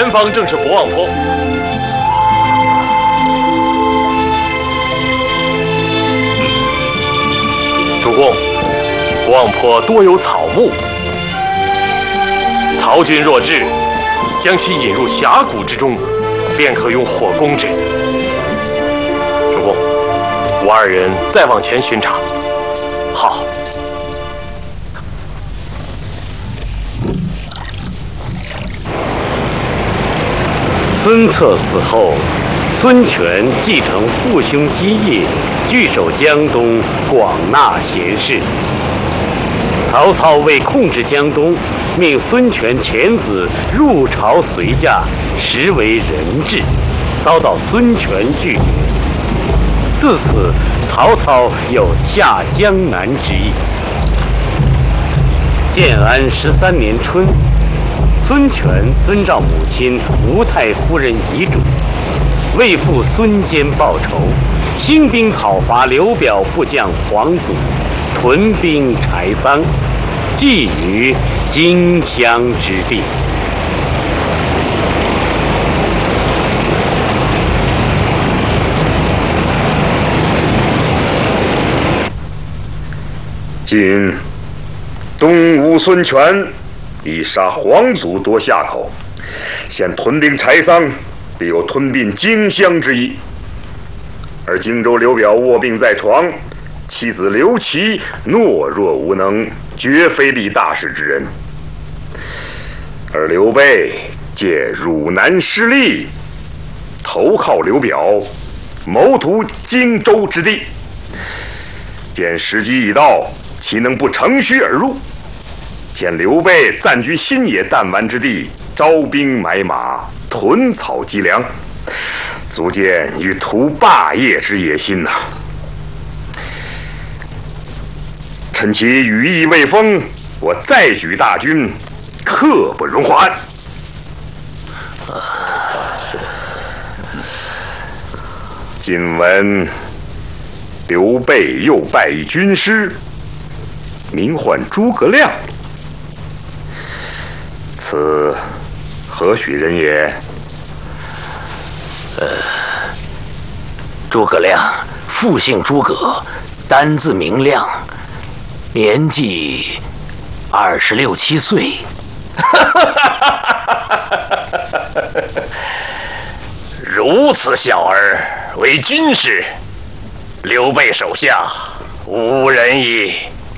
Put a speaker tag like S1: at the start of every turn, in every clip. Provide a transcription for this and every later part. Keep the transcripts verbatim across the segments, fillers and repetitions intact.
S1: 前方正是博望坡。主公，博望坡多有草木，曹军若至，将其引入峡谷之中，便可用火攻之。主公，我二人再往前巡查。好。
S2: 孙策死后，孙权继承父兄基业，据守江东，广纳贤士。曹操为控制江东，命孙权遣子入朝随驾，实为人质，遭到孙权拒绝。自此，曹操有下江南之意。建安十三年春，孙权遵照母亲吴太夫人遗嘱，为父孙坚报仇，兴兵讨伐刘表部将黄祖，屯兵柴桑，寄于荆襄之地。
S3: 今东吴孙权以杀黄祖夺夏口，现屯兵柴桑，必有吞并荆襄之意。而荆州刘表卧病在床，妻子刘琦懦弱无能，绝非立大事之人。而刘备借汝南失利，投靠刘表，谋图荆州之地。见时机已到，岂能不乘虚而入？见刘备暂居新野弹丸之地，招兵买马，屯草积粮，足见欲图霸业之野心呐、啊！趁其羽翼未丰，我再举大军，刻不容缓。今闻刘备又拜一军师，名唤诸葛亮。此何许人也？
S4: 呃，诸葛亮，父姓诸葛，单字明亮，年纪二十六七岁。如此小儿为军师，刘备手下无人矣。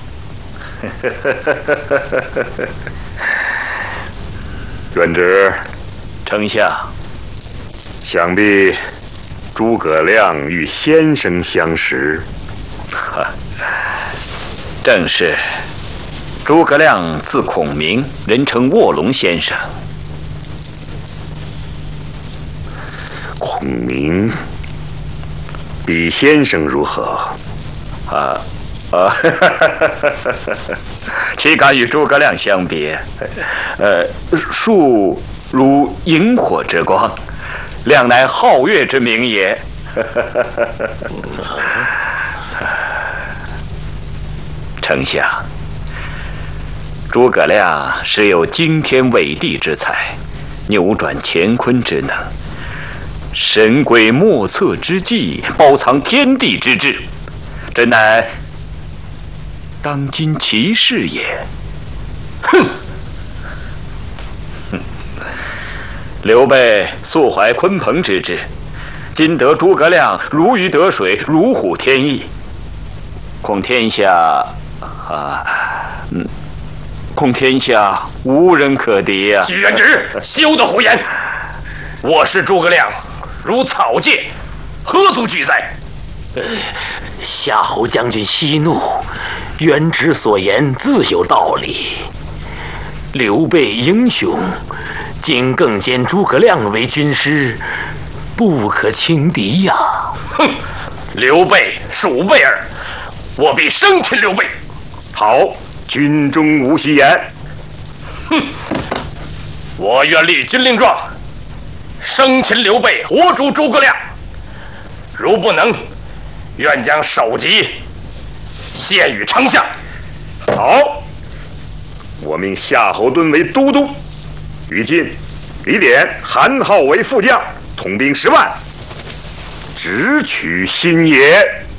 S3: 元直，
S4: 丞相，
S3: 想必诸葛亮与先生相识。
S5: 正是。诸葛亮字孔明，人称卧龙先生。
S3: 孔明，比先生如何？
S5: 啊啊！岂敢与诸葛亮相别？呃，树如萤火之光，亮乃皓月之明也。丞相，诸葛亮实有惊天伟地之才，扭转乾坤之能，神鬼莫测之计，包藏天地之志，真乃当今奇士也。哼！哼！刘备素怀鲲鹏之志，今得诸葛亮如鱼得水，如虎添翼，恐天下啊，嗯，恐天下无人可敌呀、啊！
S4: 许元直，休得胡言！我是诸葛亮，如草芥，何足惧哉？呃，夏侯将军息怒，元直所言自有道理。刘备英雄，今更兼诸葛亮为军师，不可轻敌呀！哼，刘备鼠辈儿，我必生擒刘备。
S3: 好，军中无戏言。
S4: 哼，我愿立军令状，生擒刘备，活诛诸葛亮。如不能，愿将首级献与丞相。
S3: 好，我命夏侯惇为都督，于今李典韩浩为副将，统兵十万，直取新野。